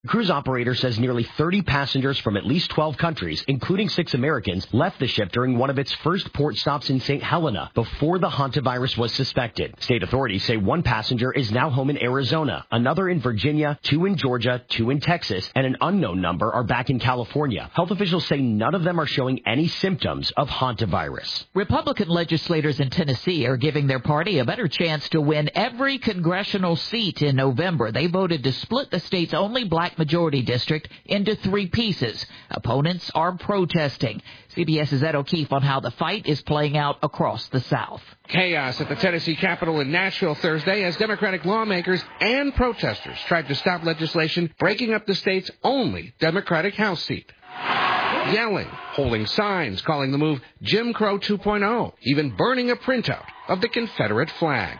The cruise operator says nearly 30 passengers from at least 12 countries, including 6 Americans, left the ship during one of its first port stops in St. Helena before the hantavirus was suspected. State authorities say one passenger is now home in Arizona, another in Virginia, 2 in Georgia, 2 in Texas, and an unknown number are back in California. Health officials say none of them are showing any symptoms of hantavirus. Republican legislators in Tennessee are giving their party a better chance to win every congressional seat in November. They voted to split the state's only black majority district into 3 pieces. Opponents are protesting. CBS's Ed O'Keefe on how the fight is playing out across the South. Chaos at the Tennessee Capitol in Nashville Thursday as Democratic lawmakers and protesters tried to stop legislation breaking up the state's only Democratic House seat. Yelling, holding signs, calling the move Jim Crow 2.0, even burning a printout of the Confederate flag.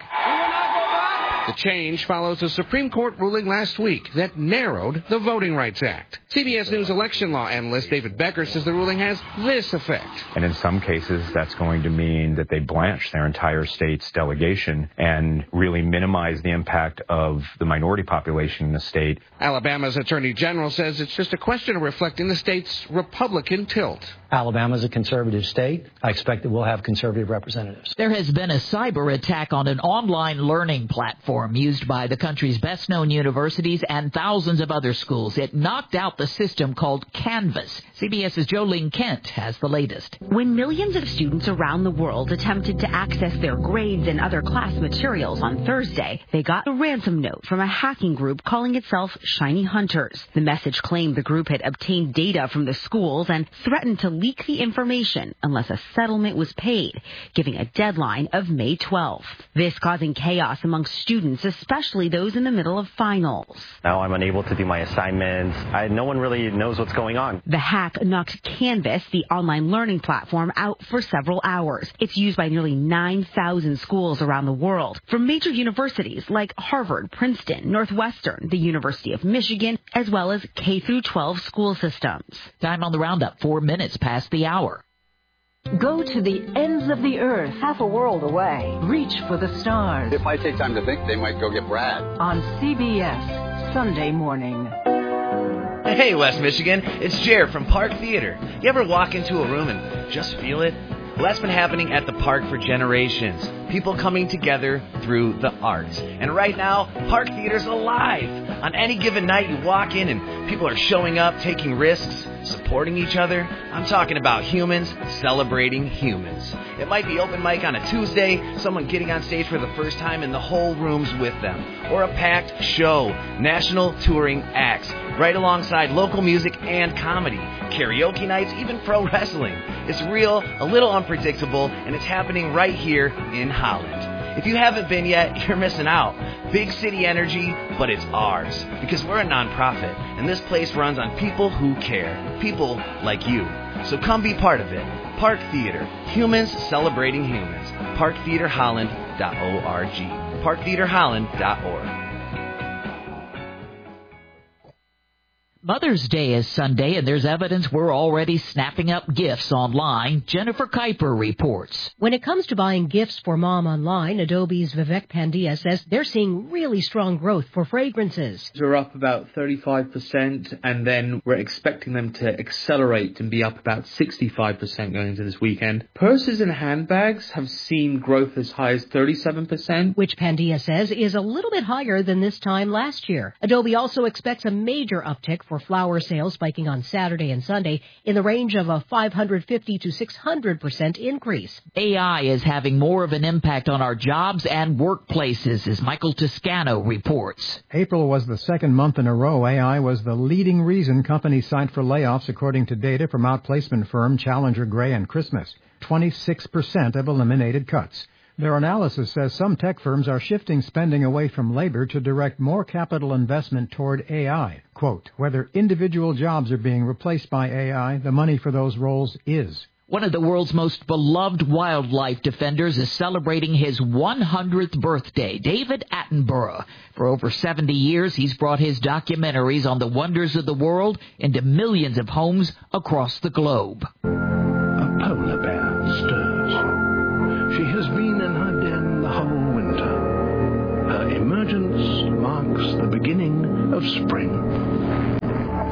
The change follows a Supreme Court ruling last week that narrowed the Voting Rights Act. CBS News election law analyst David Becker says the ruling has this effect. And in some cases, that's going to mean that they blanch their entire state's delegation and really minimize the impact of the minority population in the state. Alabama's Attorney General says it's just a question of reflecting the state's Republican tilt. Alabama's a conservative state. I expect that we'll have conservative representatives. There has been a cyber attack on an online learning platform used by the country's best-known universities and thousands of other schools. It knocked out the system called Canvas. CBS's Jolene Kent has the latest. When millions of students around the world attempted to access their grades and other class materials on Thursday, they got a ransom note from a hacking group calling itself Shiny Hunters. The message claimed the group had obtained data from the schools and threatened to leak the information unless a settlement was paid, giving a deadline of May 12th. This causing chaos among students, especially those in the middle of finals. Now I'm unable to do my assignments. No one really knows what's going on. The hack knocked Canvas, the online learning platform, out for several hours. It's used by nearly 9,000 schools around the world, from major universities like Harvard, Princeton, Northwestern, the University of Michigan, as well as K-12 school systems. Time on the roundup, 4 minutes past the hour. Go to the ends of the earth, half a world away. Reach for the stars. It might take time to think. They might go get Brad. On CBS, Sunday morning. Hey, West Michigan, it's Jer from Park Theater. You ever walk into a room and just feel it? Well, that's been happening at the park for generations. People coming together through the arts. And right now, Park Theater's alive. On any given night, you walk in and people are showing up, taking risks, supporting each other. I'm talking about humans celebrating humans. It might be open mic on a Tuesday, someone getting on stage for the first time and the whole room's with them. Or a packed show, national touring acts, right alongside local music and comedy, karaoke nights, even pro wrestling. It's real, a little unpredictable, and it's happening right here in Holland. If you haven't been yet, you're missing out. Big city energy, but it's ours. Because we're a nonprofit, and this place runs on people who care. People like you. So come be part of it. Park Theater. Humans celebrating humans. ParkTheaterHolland.org. ParkTheaterHolland.org. Mother's Day is Sunday, and there's evidence we're already snapping up gifts online. Jennifer Kuiper reports. When it comes to buying gifts for mom online, Adobe's Vivek Pandya says they're seeing really strong growth for fragrances. We're up about 35%, and then we're expecting them to accelerate and be up about 65% going into this weekend. Purses and handbags have seen growth as high as 37%. Which Pandya says is a little bit higher than this time last year. Adobe also expects a major uptick for flower sales, spiking on Saturday and Sunday in the range of a 550 to 600% increase. AI is having more of an impact on our jobs and workplaces, as Michael Toscano reports. April was the second month in a row AI was the leading reason companies cite for layoffs, according to data from outplacement firm Challenger Gray and Christmas. 26% have eliminated cuts. Their analysis says some tech firms are shifting spending away from labor to direct more capital investment toward AI. Quote, whether individual jobs are being replaced by AI, the money for those roles is. One of the world's most beloved wildlife defenders is celebrating his 100th birthday, David Attenborough. For over 70 years, he's brought his documentaries on the wonders of the world into millions of homes across the globe. A polar bear stirs. She has been in her den the whole winter. Her emergence marks the beginning of spring.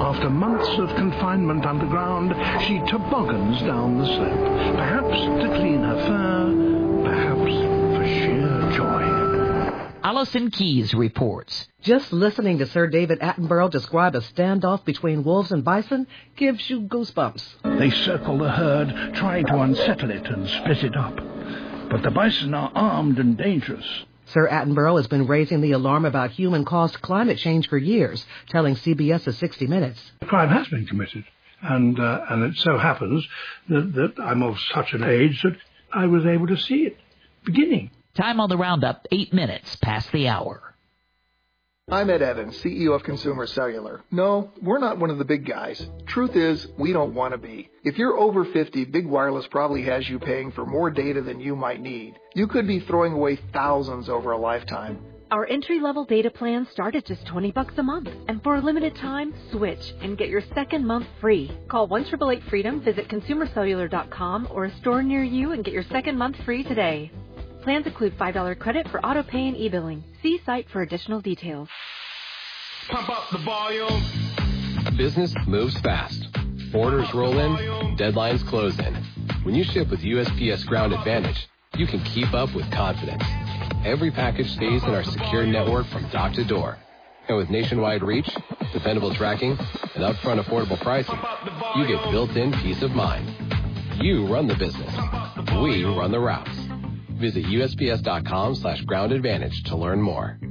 after months of confinement underground, she toboggans down the slope, perhaps to clean her fur, perhaps for sheer joy. Allison Keyes reports. Just listening to Sir David Attenborough describe a standoff between wolves and bison gives you goosebumps. They circle the herd, trying to unsettle it and split it up. But the bison are armed and dangerous. Sir Attenborough has been raising the alarm about human-caused climate change for years, telling CBS's 60 Minutes. The crime has been committed, and it so happens that I'm of such an age that I was able to see it beginning. Time on the roundup, 8 minutes past the hour. I'm Ed Evans, CEO of Consumer Cellular. No, we're not one of the big guys. Truth is, we don't want to be. If you're over 50, Big Wireless probably has you paying for more data than you might need. You could be throwing away thousands over a lifetime. Our entry-level data plans start at just $20 a month. And for a limited time, switch and get your second month free. Call 1-888-FREEDOM, visit consumercellular.com or a store near you and get your second month free today. Plans include $5 credit for auto pay and e-billing. See site for additional details. Pump up the volume. Business moves fast. Orders roll in, deadlines close in. When you ship with USPS Ground Advantage, you can keep up with confidence. Every package stays in our secure network from dock to door. And with nationwide reach, dependable tracking, and upfront affordable pricing, you get built-in peace of mind. You run the business. We run the routes. Visit USPS.com/Ground Advantage to learn more.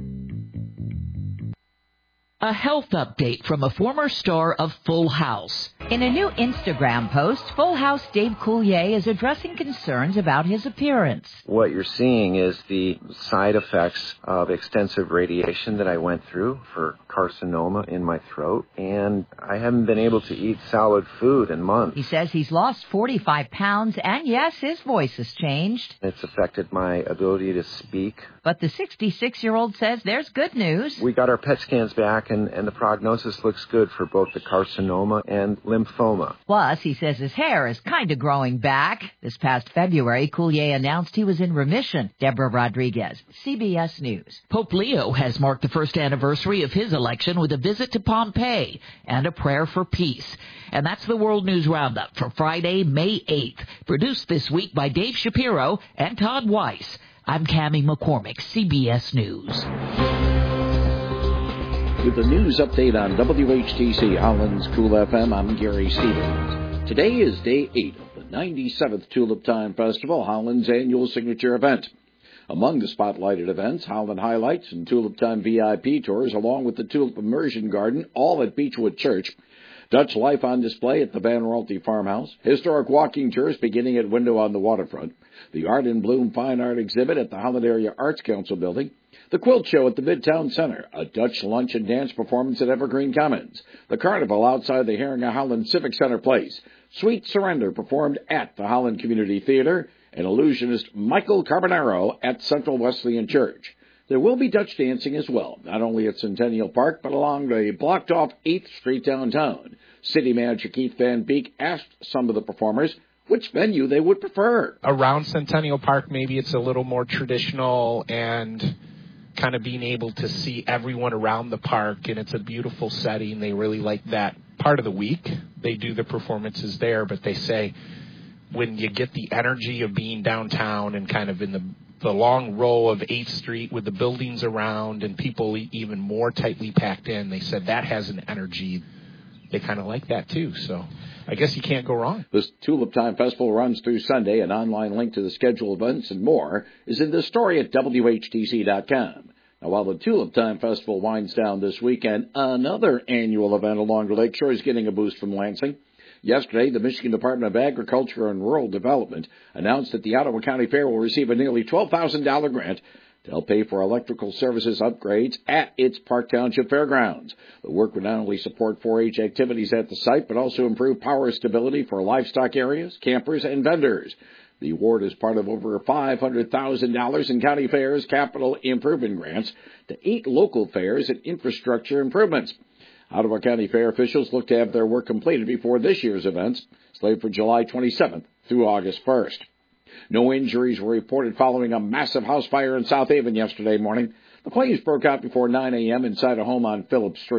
A health update from a former star of Full House. In a new Instagram post, Full House Dave Coulier is addressing concerns about his appearance. What you're seeing is the side effects of extensive radiation that I went through for carcinoma in my throat, and I haven't been able to eat solid food in months. He says he's lost 45 pounds, and yes, his voice has changed. It's affected my ability to speak. But the 66-year-old says there's good news. We got our PET scans back, and the prognosis looks good for both the carcinoma and lymphoma. Plus, he says his hair is kind of growing back. This past February, Coulier announced he was in remission. Deborah Rodriguez, CBS News. Pope Leo has marked the first anniversary of his election with a visit to Pompeii and a prayer for peace. And that's the World News Roundup for Friday, May 8th. Produced this week by Dave Shapiro and Todd Weiss. I'm Cammie McCormick, CBS News. With the news update on WHTC Holland's Cool FM, I'm Gary Stevens. Today is day 8 of the 97th Tulip Time Festival, Holland's annual signature event. Among the spotlighted events, Holland Highlights and Tulip Time VIP tours, along with the Tulip Immersion Garden, all at Beechwood Church. Dutch life on display at the Van Rolte Farmhouse. Historic walking tours beginning at Window on the Waterfront. The Art in Bloom Fine Art exhibit at the Holland Area Arts Council building. The Quilt Show at the Midtown Center. A Dutch lunch and dance performance at Evergreen Commons. The Carnival outside the Heringa Holland Civic Center Place. Sweet Surrender performed at the Holland Community Theater. And illusionist Michael Carbonaro at Central Wesleyan Church. There will be Dutch dancing as well, not only at Centennial Park, but along the blocked-off 8th Street downtown. City Manager Keith Van Beek asked some of the performers which venue they would prefer. Around Centennial Park, maybe it's a little more traditional and kind of being able to see everyone around the park, and it's a beautiful setting. They really like that part of the week. They do the performances there, but they say when you get the energy of being downtown and kind of in the long row of 8th Street with the buildings around and people even more tightly packed in, they said that has an energy. They kind of like that, too. So I guess you can't go wrong. This Tulip Time Festival runs through Sunday. An online link to the scheduled events and more is in the story at WHTC.com. Now, while the Tulip Time Festival winds down this weekend, another annual event along the lakeshore is getting a boost from Lansing. Yesterday, the Michigan Department of Agriculture and Rural Development announced that the Ottawa County Fair will receive a nearly $12,000 grant to help pay for electrical services upgrades at its Park Township Fairgrounds. The work would not only support 4-H activities at the site, but also improve power stability for livestock areas, campers, and vendors. The award is part of over $500,000 in county fairs capital improvement grants to 8 local fairs and infrastructure improvements. Ottawa County Fair officials look to have their work completed before this year's events, slated for July 27th through August 1st. No injuries were reported following a massive house fire in South Haven yesterday morning. The flames broke out before 9 a.m. inside a home on Phillips Street.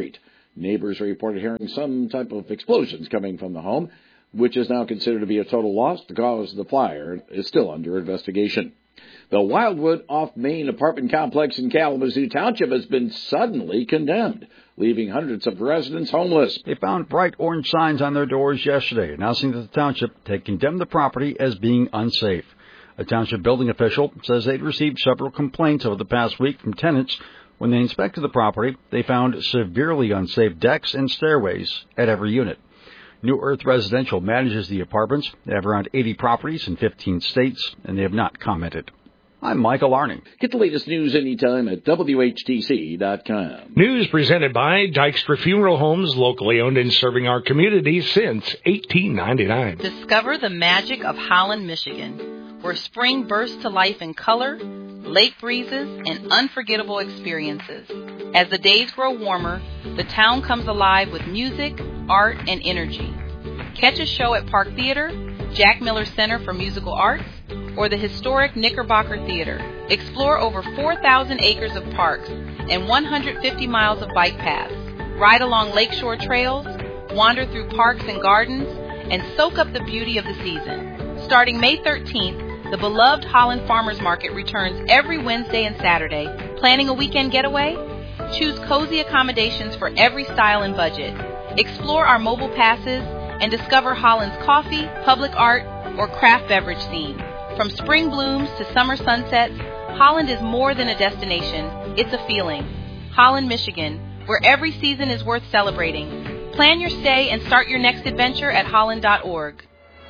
Neighbors reported hearing some type of explosions coming from the home, which is now considered to be a total loss. The cause of the fire is still under investigation. The Wildwood off Main apartment complex in Kalamazoo Township has been suddenly condemned, leaving hundreds of residents homeless. They found bright orange signs on their doors yesterday announcing that the township had condemned the property as being unsafe. A township building official says they'd received several complaints over the past week from tenants. When they inspected the property, they found severely unsafe decks and stairways at every unit. New Earth Residential manages the apartments. They have around 80 properties in 15 states, and they have not commented. I'm Michael Arning. Get the latest news anytime at WHTC.com. News presented by Dykstra Funeral Homes, locally owned and serving our community since 1899. Discover the magic of Holland, Michigan, where spring bursts to life in color, lake breezes, and unforgettable experiences. As the days grow warmer, the town comes alive with music, art, and energy. Catch a show at Park Theater, Jack Miller Center for Musical Arts, or the historic Knickerbocker Theater. Explore over 4,000 acres of parks and 150 miles of bike paths. Ride along lakeshore trails, wander through parks and gardens, and soak up the beauty of the season. Starting May 13th, the beloved Holland Farmers Market returns every Wednesday and Saturday. Planning a weekend getaway? Choose cozy accommodations for every style and budget. Explore our mobile passes and discover Holland's coffee, public art, or craft beverage scene. From spring blooms to summer sunsets, Holland is more than a destination. It's a feeling. Holland, Michigan, where every season is worth celebrating. Plan your stay and start your next adventure at holland.org.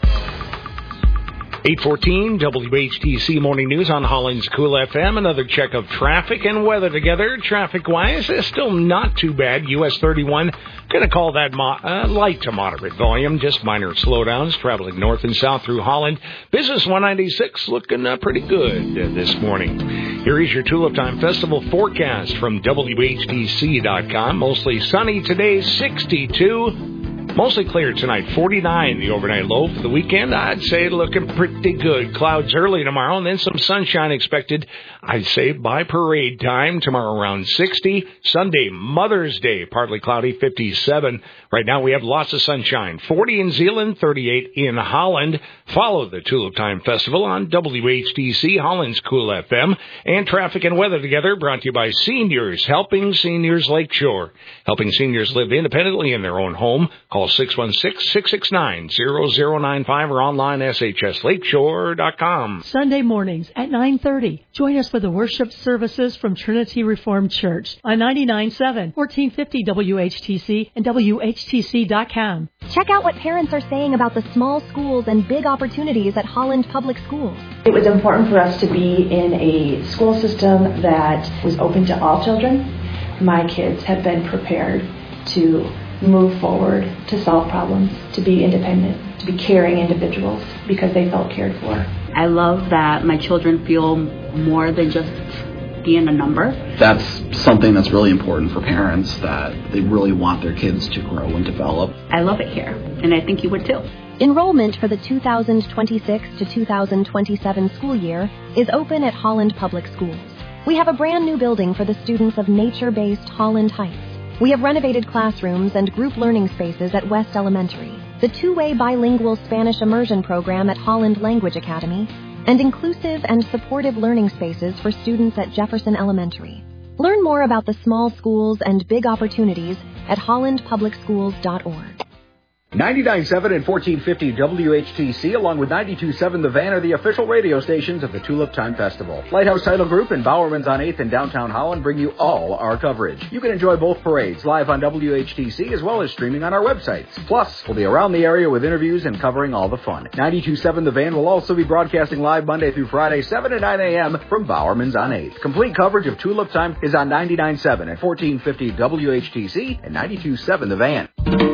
8:14 WHTC Morning News on Holland's Cool FM. Another check of traffic and weather together. Traffic-wise, it's still not too bad. US 31, going to call that light to moderate volume. Just minor slowdowns traveling north and south through Holland. Business 196 looking pretty good this morning. Here is your Tulip Time Festival forecast from WHTC.com. Mostly sunny today, 62. Mostly clear tonight, 49 the overnight low. For the weekend, I'd say looking pretty good. Clouds early tomorrow, and then some sunshine expected, I'd say, by parade time. Tomorrow around 60. Sunday, Mother's Day, partly cloudy, 57. Right now we have lots of sunshine. 40 in Zeeland, 38 in Holland. Follow the Tulip Time Festival on WHTC, Holland's Cool FM. And traffic and weather together brought to you by Seniors, Helping Seniors Lakeshore. Helping seniors live independently in their own home. Call 616-669-0095 or online shslakeshore.com. Sunday mornings at 9:30. Join us for the worship services from Trinity Reformed Church on 99.7, 1450 WHTC and WHTC.com. Check out what parents are saying about the small schools and big opportunities at Holland Public Schools. It was important for us to be in a school system that was open to all children. My kids have been prepared to move forward, to solve problems, to be independent, to be caring individuals because they felt cared for. I love that my children feel more than just being a number. That's something that's really important for parents, that they really want their kids to grow and develop. I love it here, and I think you would too. Enrollment for the 2026 to 2027 school year is open at Holland Public Schools. We have a brand new building for the students of nature-based Holland Heights. We have renovated classrooms and group learning spaces at West Elementary, the two-way bilingual Spanish immersion program at Holland Language Academy, and inclusive and supportive learning spaces for students at Jefferson Elementary. Learn more about the small schools and big opportunities at hollandpublicschools.org. 99.7 and 1450 WHTC, along with 92.7 The Van, are the official radio stations of the Tulip Time Festival. Lighthouse Title Group and Bowerman's on 8th in downtown Holland bring you all our coverage. You can enjoy both parades live on WHTC as well as streaming on our websites. Plus, we'll be around the area with interviews and covering all the fun. 92.7 The Van will also be broadcasting live Monday through Friday, 7 to 9 a.m. from Bowerman's on 8th. Complete coverage of Tulip Time is on 99.7 and 1450 WHTC and 92.7 The Van.